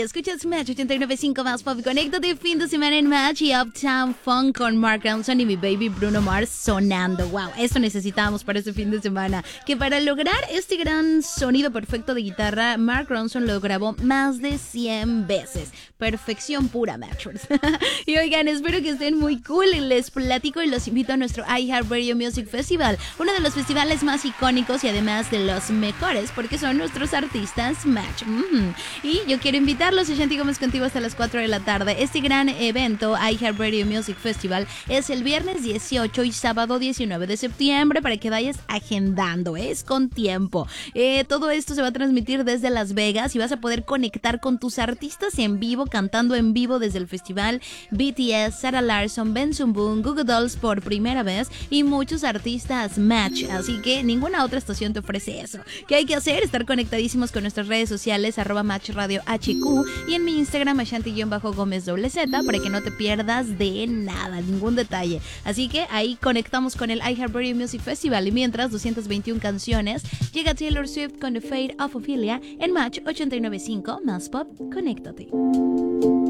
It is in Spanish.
escuchas Match 89.5 más pop. Conéctate fin de semana en Match y Uptown Funk con Mark Ronson y mi baby Bruno Mars sonando. Wow, eso necesitábamos para este fin de semana. Que para lograr este gran sonido perfecto de guitarra, Mark Ronson lo grabó más de 100 veces. Perfección pura, Matchers. Y oigan, espero que estén muy cool. Les platico y los invito a nuestro iHeartRadio Music Festival, uno de los festivales más icónicos y además de los mejores porque son nuestros artistas Match. Y yo quiero invitarlos a Shanti Gómez contigo hasta las 4 de la tarde. Este gran evento, iHeartRadio Music Festival, es el viernes 18 y sábado 19 de septiembre para que vayas agendando, es con tiempo. Todo esto se va a transmitir desde Las Vegas y vas a poder conectar con tus artistas en vivo, cantando en vivo desde el festival. BTS, Sarah Larsson, Benson Boone, Google Dolls por primera vez y muchos artistas Match. Así que ninguna otra estación te ofrece eso. ¿Qué hay que hacer? Estar conectadísimos con nuestras redes sociales, @Match Radio HQ, y en mi Instagram, Ashanti-Gómez Z, para que no te pierdas de nada, ningún detalle. Así que ahí conectamos con el iHeartRadio Music Festival. Y mientras, 221 canciones, llega Taylor Swift con The Fate of Ophelia en Match 89.5 más pop. Conéctate.